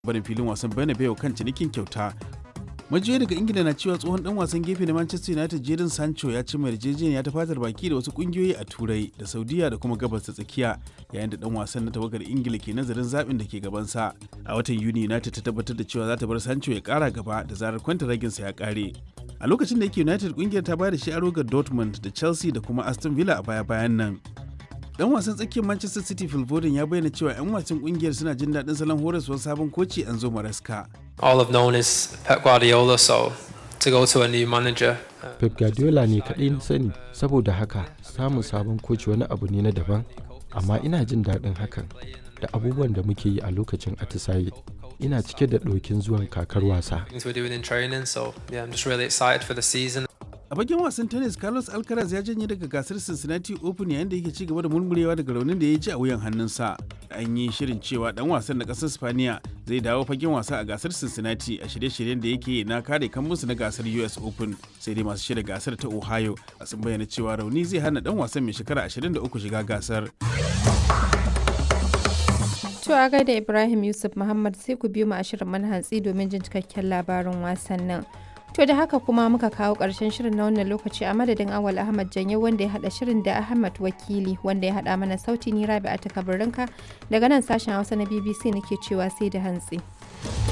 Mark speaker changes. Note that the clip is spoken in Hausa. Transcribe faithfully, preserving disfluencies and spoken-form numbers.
Speaker 1: barin filin wasan Bernabeu kan cinikin kyauta. Majiyoyi daga Ingila na cewa tsohon dan wasan gefe na Manchester United Jadon Sancho ya ci mai yarjejeniya ta fatar baki da wasu kungiyoyi a Turai da Saudiya da kuma Gabas ta Tsakiya, yayin da dan wasan na tawagar Ingila ke nazarin zaɓin da ke gabansa. A watan Yuni United ta tabbatar da cewa za ta bar Sancho ya ƙara gaba da zarar kwantaraginsa ya ƙare. A lokacin da yake United kungiyar ta bayar da shi aro ga Dortmund da Chelsea da kuma Aston Villa a baya-bayan nan. Dan wasan tsakiyar Manchester City Phil Foden ya bayyana cewa 'yan wasan kungiyar suna jin daɗin salon horaswar sabon koci Enzo Maresca.
Speaker 2: All I've known is Pep Guardiola, so to go to a new manager.
Speaker 3: Pep Guardiola ne kaɗai na sani, saboda haka samun sabon koci wani abu ne na daban, amma ina jin daɗin hakan da abubuwan da muke yi a lokacin atisaye. Ina cike da ɗokin zuwan kakar wasa.
Speaker 2: Things we're doing in training, so yeah, I'm just really excited for the season.
Speaker 1: A bakin wasan tennis, Carlos Alcaraz ya janye daga gasar Cincinnati Open yayin da yake ci gaba da murmurewa daga raunin da ya ji a wuyan hannunsa. An yi shirin cewa dan wasan na kasar Spaniya zai dawo fagen wasa a gasar Cincinnati a shirye-shiryen da yake na kare kammunsu na gasar U S Open. Sai dai masu shirya gasar ta Ohio a sun bayyana cewa rauni zai hana dan wasan mai shekara ashirin da uku shiga gasar.
Speaker 4: To a gaida Ibrahim Yusuf Muhammad, sai ku biyo mu a shirin manhantsi domin jin cikakken labarin wasannin. To da haka kuma muka kawo ƙarshen shirin na wannan lokaci a madadin Awal Ahmad Janye wanda ya haɗa shirin da Ahmad Wakili wanda ya haɗa mana sauti ni Rabi'a ta Kabarinka daga nan sashen Hausa na B B C nake cewa sai da hantsi.